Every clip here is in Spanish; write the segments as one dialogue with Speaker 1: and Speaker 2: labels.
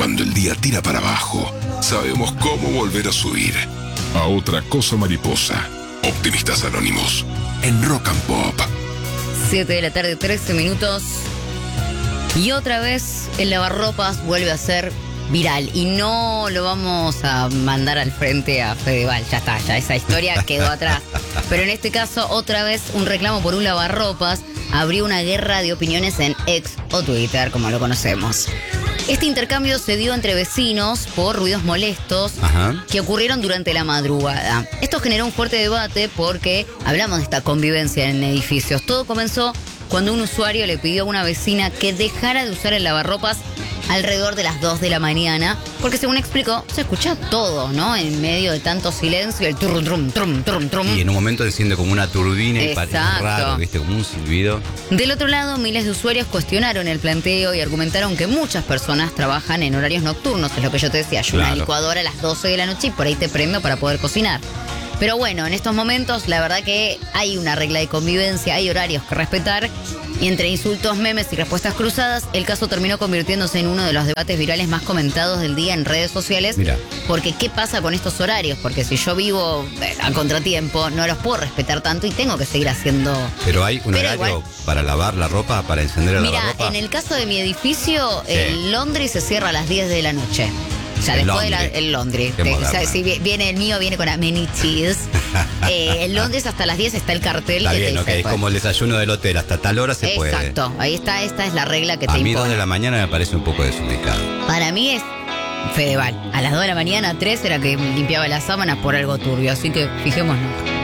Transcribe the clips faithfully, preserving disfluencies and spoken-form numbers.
Speaker 1: Cuando el día tira para abajo, sabemos cómo volver a subir. A otra cosa mariposa. Optimistas Anónimos. En Rock and Pop.
Speaker 2: siete de la tarde, trece minutos. Y otra vez el lavarropas vuelve a ser viral. Y no lo vamos a mandar al frente a Fedeval. Ya está, ya esa historia quedó atrás. Pero en este caso, otra vez un reclamo por un lavarropas abrió una guerra de opiniones en X o Twitter, como lo conocemos. Este intercambio se dio entre vecinos por ruidos molestos
Speaker 3: Ajá.
Speaker 2: que ocurrieron durante la madrugada. Esto generó un fuerte debate porque hablamos de esta convivencia en edificios. Todo comenzó cuando un usuario le pidió a una vecina que dejara de usar el lavarropas alrededor de las dos de la mañana, porque según explicó, se escucha todo, ¿no? En medio de tanto silencio, el trum, trum, trum, trum, trum.
Speaker 3: Y en un momento desciende como una turbina y parece
Speaker 2: Exacto.
Speaker 3: raro, ¿viste? Como un silbido.
Speaker 2: Del otro lado, miles de usuarios cuestionaron el planteo y argumentaron que muchas personas trabajan en horarios nocturnos, es lo que yo te decía, yo una
Speaker 3: Claro.
Speaker 2: licuadora a las doce de la noche y por ahí te premio para poder cocinar. Pero bueno, en estos momentos la verdad que hay una regla de convivencia, hay horarios que respetar y entre insultos, memes y respuestas cruzadas, el caso terminó convirtiéndose en uno de los debates virales más comentados del día en redes sociales.
Speaker 3: Mira.
Speaker 2: Porque ¿qué pasa con estos horarios? Porque si yo vivo eh, a contratiempo, no los puedo respetar tanto y tengo que seguir haciendo...
Speaker 3: Pero hay un
Speaker 2: Pero
Speaker 3: horario
Speaker 2: igual-
Speaker 3: para lavar la ropa, para encender el
Speaker 2: Mira,
Speaker 3: lavarropa.
Speaker 2: en el caso de mi edificio,
Speaker 3: Sí.
Speaker 2: el laundry se cierra a las diez de la noche. O sea,
Speaker 3: El
Speaker 2: después
Speaker 3: laundry.
Speaker 2: del laundry.
Speaker 3: Qué
Speaker 2: Te- o
Speaker 3: moderna.
Speaker 2: sea, si vi- viene el mío, viene con amenities. eh, el laundry es hasta las diez, está el cartel
Speaker 3: Está
Speaker 2: que
Speaker 3: bien,
Speaker 2: te
Speaker 3: ok,
Speaker 2: dice,
Speaker 3: es
Speaker 2: pues,
Speaker 3: como el desayuno del hotel, hasta tal hora se puede.
Speaker 2: exacto, ahí está, esta es la regla que
Speaker 3: A
Speaker 2: te
Speaker 3: mí dos
Speaker 2: impone.
Speaker 3: de la mañana me parece un poco desubicado.
Speaker 2: Para mí es Fedeval. A las dos de la mañana, tres era que limpiaba las sábanas por algo turbio, así que fijémonos.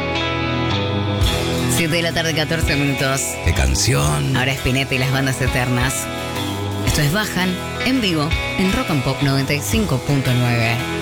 Speaker 2: siete de la tarde, catorce minutos.
Speaker 3: ¿Qué canción?
Speaker 2: Ahora Spinetta y las bandas eternas. Esto es Bajan en vivo en Rock and Pop noventa y cinco punto nueve.